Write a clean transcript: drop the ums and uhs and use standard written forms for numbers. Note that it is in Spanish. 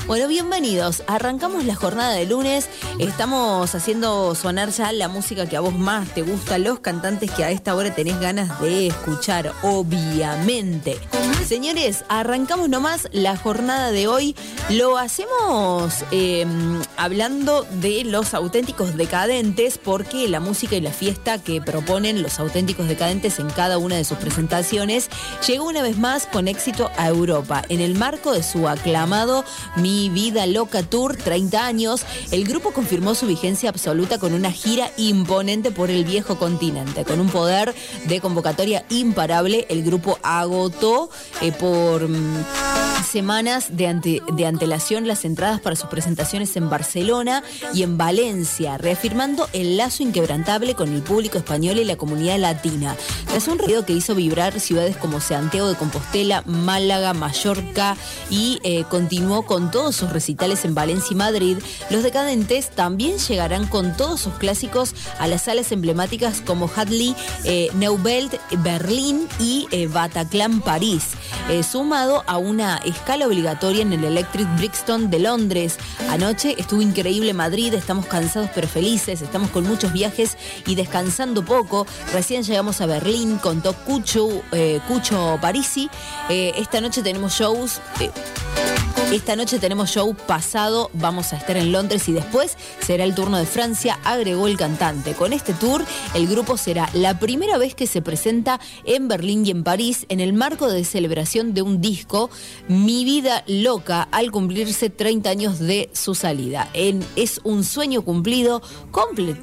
Bueno, bienvenidos. Arrancamos la jornada de lunes. Estamos haciendo sonar ya la música que a vos más te gusta, los cantantes que a esta hora tenés ganas de escuchar, obviamente. Señores, arrancamos nomás la jornada de hoy. Lo hacemos hablando de los auténticos decadentes, porque la música y la fiesta que proponen los auténticos decadentes en cada una de sus presentaciones llegó una vez más con éxito a Europa. En el marco de su aclamado Mi Vida Loca Tour 30 años, el grupo confirmó su vigencia absoluta con una gira imponente por el viejo continente. Con un poder de convocatoria imparable, el grupo agotó por semanas de antelación las entradas para sus presentaciones en Barcelona y en Valencia, reafirmando el lazo inquebrantable con el público español y la comunidad latina. Tras un recorrido que hizo vibrar ciudades como Santiago de Compostela, Málaga, Mallorca y continuó con todos sus recitales en Valencia y Madrid, los decadentes también llegarán con todos sus clásicos a las salas emblemáticas como Hadley, Neuvelt, Berlín y Bataclan, París, sumado a una escala obligatoria en el Electric Brixton de Londres. Anoche estuvo increíble Madrid, estamos cansados pero felices, estamos con muchos viajes y descansando poco. Recién llegamos a Berlín, contó Cucho Parisi. Esta noche tenemos shows. Esta noche tenemos show pasado, vamos a estar en Londres y después será el turno de Francia, agregó el cantante. Con este tour, el grupo será la primera vez que se presenta en Berlín y en París en el marco de celebración de un disco, Mi Vida Loca, al cumplirse 30 años de su salida. Es un sueño cumplido,